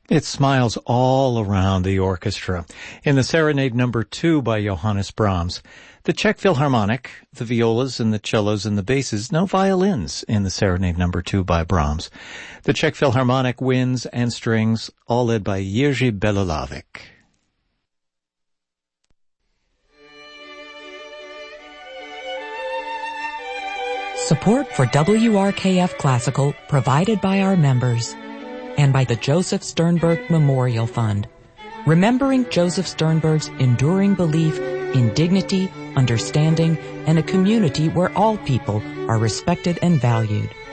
It smiles all around the orchestra. In the Serenade No. 2 by Johannes Brahms, the Czech Philharmonic, the violas and the cellos and the basses, no violins in the Serenade No. 2 by Brahms. The Czech Philharmonic winds and strings, all led by Jiří Belohlávek. Support for WRKF Classical provided by our members and by the Joseph Sternberg Memorial Fund, remembering Joseph Sternberg's enduring belief in dignity, understanding, and a community where all people are respected and valued.